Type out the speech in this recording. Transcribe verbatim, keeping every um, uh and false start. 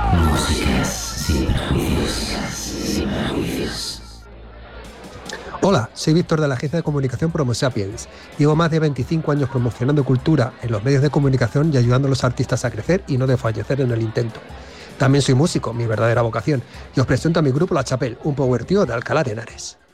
Músicas sin prejuicios. Sin prejuicios. Hola, soy Víctor de la agencia de comunicación Promo Sapiens. Llevo más de veinticinco años promocionando cultura en los medios de comunicación y ayudando a los artistas a crecer y no desfallecer en el intento. También soy músico, mi verdadera vocación, y os presento a mi grupo La Chapelle, un power trio de Alcalá de Henares.